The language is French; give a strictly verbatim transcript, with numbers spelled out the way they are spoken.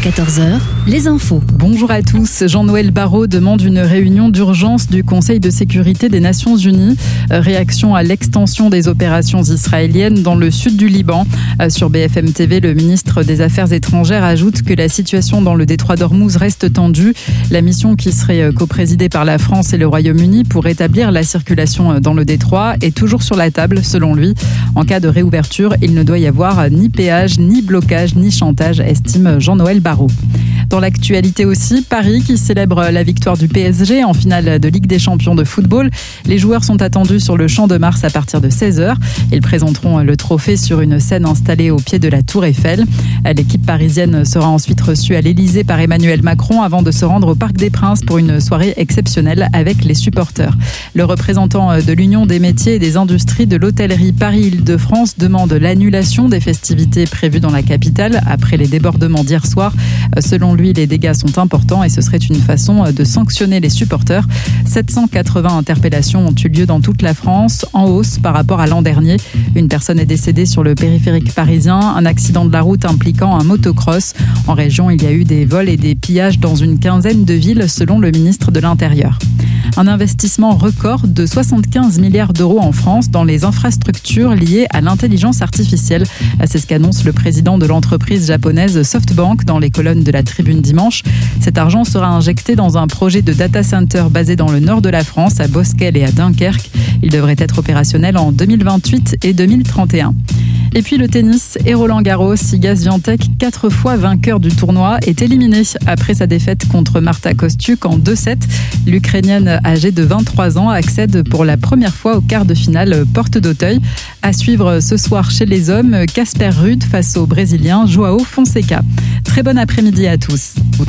quatorze heures, les infos. Bonjour à tous. Jean-Noël Barrot demande une réunion d'urgence du Conseil de sécurité des Nations Unies. Réaction à l'extension des opérations israéliennes dans le sud du Liban. Sur B F M T V, le ministre des Affaires étrangères ajoute que la situation dans le détroit d'Ormuz reste tendue. La mission qui serait coprésidée par la France et le Royaume-Uni pour rétablir la circulation dans le détroit est toujours sur la table, selon lui. En cas de réouverture, il ne doit y avoir ni péage, ni blocage, ni chantage, estime Jean-Noël Barrot. Dans l'actualité aussi, Paris qui célèbre la victoire du P S G en finale de Ligue des Champions de football. Les joueurs sont attendus sur le Champ de Mars à partir de seize heures. Ils présenteront le trophée sur une scène installée au pied de la Tour Eiffel. L'équipe parisienne sera ensuite reçue à l'Élysée par Emmanuel Macron avant de se rendre au Parc des Princes pour une soirée exceptionnelle avec les supporters. Le représentant de l'Union des métiers et des industries de l'hôtellerie Paris-Île-de-France demande l'annulation des festivités prévues dans la capitale après les débordements d'hier soir. Selon lui, les dégâts sont importants et ce serait une façon de sanctionner les supporters. sept cent quatre-vingts interpellations ont eu lieu dans toute la France, en hausse par rapport à l'an dernier. Une personne est décédée sur le périphérique parisien, un accident de la route impliquant un motocross. En région, il y a eu des vols et des pillages dans une quinzaine de villes, selon le ministre de l'Intérieur. Un investissement record de soixante-quinze milliards d'euros en France dans les infrastructures liées à l'intelligence artificielle. C'est ce qu'annonce le président de l'entreprise japonaise SoftBank dans les colonnes de la Tribune dimanche. Cet argent sera injecté dans un projet de data center basé dans le nord de la France, à Bosquel et à Dunkerque. Il devrait être opérationnel en deux mille vingt-huit et deux mille trente et un. Et puis le tennis et Roland Garros, Iga Swiatek, quatre fois vainqueur du tournoi, est éliminé après sa défaite contre Marta Kostyuk en deux sept. L'Ukrainienne âgée de vingt-trois ans accède pour la première fois au quart de finale porte d'Auteuil. À suivre ce soir chez les hommes, Casper Ruud face au Brésilien Joao Fonseca. Très bon après-midi à tous.